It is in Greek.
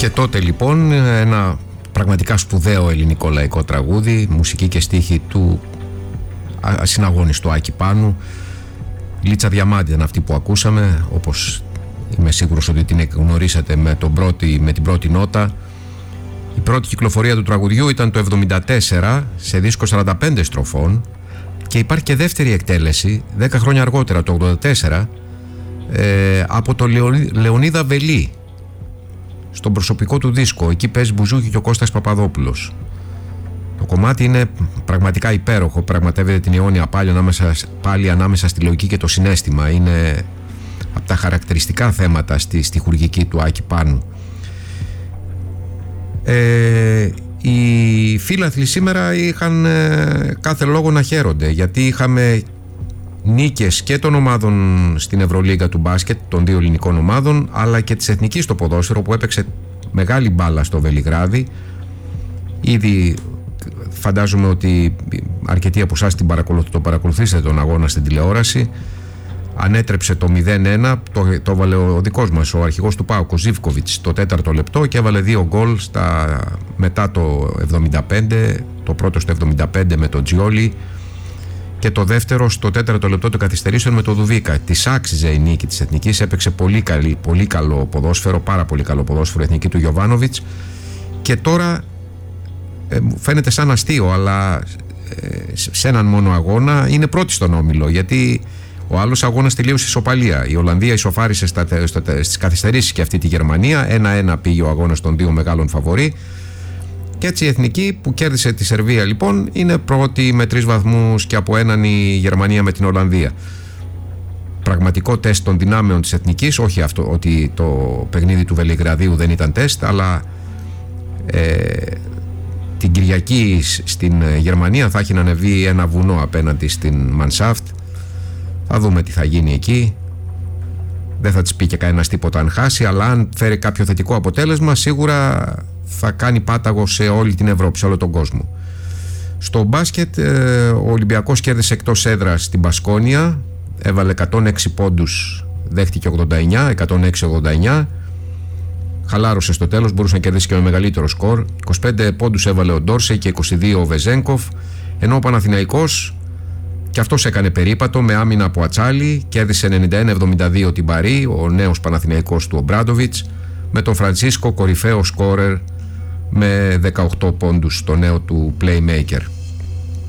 Και τότε λοιπόν ένα πραγματικά σπουδαίο ελληνικό λαϊκό τραγούδι, μουσική και στίχη του ασυναγώνιστου Άκη Πάνου. Λίτσα Διαμάντη ήταν αυτή που ακούσαμε, όπως είμαι σίγουρος ότι την γνωρίσατε με την πρώτη νότα. Η πρώτη κυκλοφορία του τραγουδιού ήταν το 1974 σε δίσκο 45 στροφών και υπάρχει και δεύτερη εκτέλεση 10 χρόνια αργότερα, το 1984, από το Λεωνίδα Βελή στον προσωπικό του δίσκο. Εκεί παίζει μπουζούκι και ο Κώστας Παπαδόπουλος. Το κομμάτι είναι πραγματικά υπέροχο, πραγματεύεται την αιώνια πάλι ανάμεσα στη λογική και το συναίσθημα. Είναι από τα χαρακτηριστικά θέματα στη στιχουργική του Άκη Πάνου. Οι φίλαθλοι σήμερα είχαν κάθε λόγο να χαίρονται, γιατί είχαμε νίκες και των ομάδων στην Ευρωλίγκα του μπάσκετ, των δύο ελληνικών ομάδων, αλλά και της εθνικής στο ποδόσφαιρο που έπαιξε μεγάλη μπάλα στο Βελιγράδι. Ήδη φαντάζομαι ότι αρκετοί από εσάς το παρακολουθήσατε τον αγώνα στην τηλεόραση. Ανέτρεψε το 0-1, το έβαλε ο δικός μας, ο αρχηγός του ΠΑΟΚ, ο Ζίβκοβιτς, το 4ο λεπτό και έβαλε 2 γκολ μετά το 75, το πρώτο στο 75 με τον Τζιόλι και το δεύτερο στο 4ο λεπτό των καθυστερήσεων με τον Δουβίκα. Της άξιζε η νίκη της εθνικής, έπαιξε πολύ καλό ποδόσφαιρο, πάρα πολύ καλό ποδόσφαιρο εθνική του Γιοβάνοβιτς, και τώρα φαίνεται σαν αστείο, αλλά σε έναν μόνο αγώνα είναι πρώτη στον όμιλο, γιατί ο άλλος αγώνας τελείωσε ισοπαλία. Η Ολλανδία ισοφάρισε στις καθυστερήσεις και αυτή τη Γερμανία. 1-1 πήγε ο αγώνας των δύο μεγάλων φαβορί. Και έτσι η εθνική που κέρδισε τη Σερβία λοιπόν είναι πρώτη με 3 βαθμούς και από έναν η Γερμανία με την Ολλανδία. Πραγματικό τεστ των δυνάμεων της εθνικής, όχι αυτό ότι το παιχνίδι του Βελιγραδίου δεν ήταν τεστ, αλλά την Κυριακή στην Γερμανία θα έχει να ανεβεί ένα βουνό απέναντι στην Μανσάφτ. Θα δούμε τι θα γίνει εκεί. Δεν θα της πει και κανένας τίποτα αν χάσει, αλλά αν φέρει κάποιο θετικό αποτέλεσμα σίγουρα θα κάνει πάταγο σε όλη την Ευρώπη, σε όλο τον κόσμο. Στο μπάσκετ ο Ολυμπιακός κέρδισε εκτός έδρας στην Μπασκόνια, έβαλε 106 πόντους, δέχτηκε 89, 106-89. Χαλάρωσε στο τέλος, μπορούσε να κερδίσει και με μεγαλύτερο σκορ. 25 πόντους έβαλε ο Ντόρσεϊ και 22 ο Βεζένκοφ, ενώ ο Παναθηναϊκός και αυτός έκανε περίπατο με άμυνα από Ατσάλι, κέρδισε 91-72 την Παρί, ο νέος Παναθηναϊκός του Ομπράντοβιτς, με τον Φραντσίσκο κορυφαίο σκόρερ με 18 πόντους, το νέο του playmaker.